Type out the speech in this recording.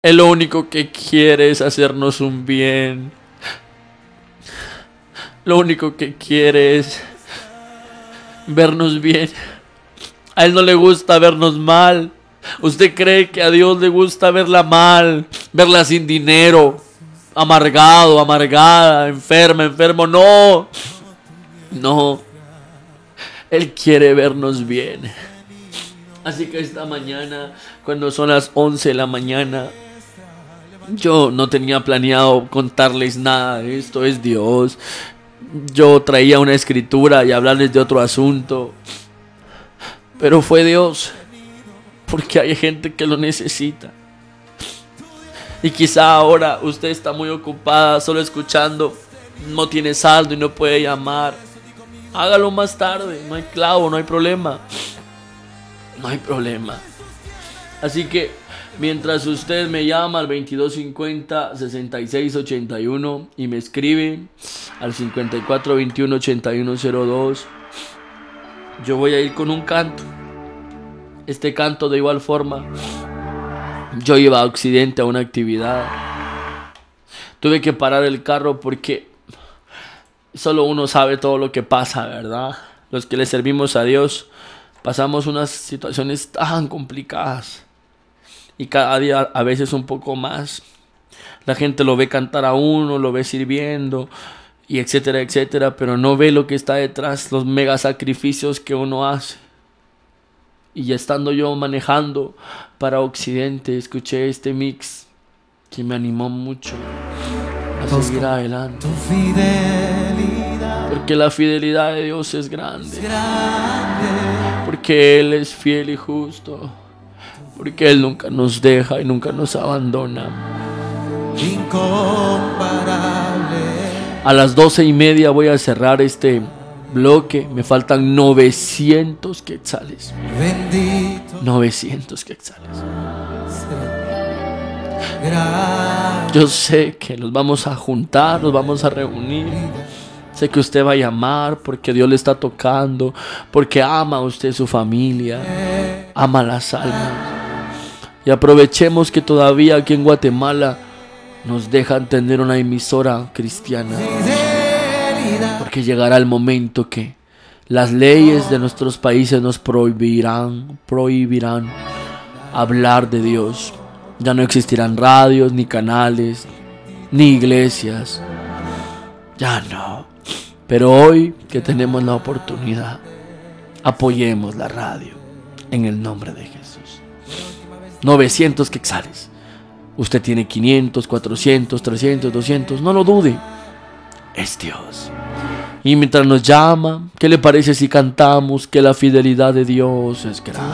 Él lo único que quiere es hacernos un bien. Lo único que quiere es vernos bien. A Él no le gusta vernos mal. ¿Usted cree que a Dios le gusta verla mal? Verla sin dinero, amargado, amargada, enferma, enfermo. No. No. Él quiere vernos bien. Así que esta mañana, cuando son las 11 de la mañana, yo no tenía planeado contarles nada de esto. Es Dios. Yo traía una escritura y hablarles de otro asunto. Pero fue Dios. Porque hay gente que lo necesita. Y quizá ahora usted está muy ocupada solo escuchando. No tiene saldo y no puede llamar. Hágalo más tarde. No hay clavo, no hay problema. No hay problema. Así que mientras usted me llama al 2250-6681 y me escribe al 5421-8102, yo voy a ir con un canto. Este canto, de igual forma, yo iba a Occidente a una actividad. Tuve que parar el carro porque solo uno sabe todo lo que pasa, ¿verdad? Los que le servimos a Dios pasamos unas situaciones tan complicadas. Y cada día a veces un poco más. La gente lo ve cantar a uno, lo ve sirviendo, y etcétera, etcétera, pero no ve lo que está detrás, los mega sacrificios que uno hace. Y ya estando yo manejando para Occidente, escuché este mix que me animó mucho a seguir adelante. Porque la fidelidad de Dios es grande. Porque Él es fiel y justo. Porque Él nunca nos deja y nunca nos abandona. A las 12:30 voy a cerrar este bloque. Me faltan 900 quetzales. 900 quetzales. Yo sé que nos vamos a juntar, nos vamos a reunir. Sé que usted va a llamar porque Dios le está tocando, porque ama a usted su familia, ama las almas. Y aprovechemos que todavía aquí en Guatemala nos dejan tener una emisora cristiana. Porque llegará el momento que las leyes de nuestros países nos prohibirán hablar de Dios. Ya no existirán radios, ni canales, ni iglesias. Ya no. Pero hoy que tenemos la oportunidad, apoyemos la radio en el nombre de Jesús. 900 quetzales. Usted tiene 500, 400, 300, 200. No lo dude. Es Dios. Y mientras nos llama, ¿qué le parece si cantamos que la fidelidad de Dios es grande?